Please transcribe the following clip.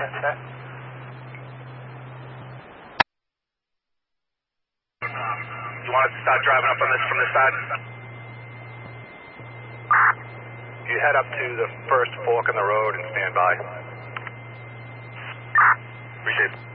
You want us to start driving up on this from this side? You head up to the first fork in the road and stand by. Appreciate it.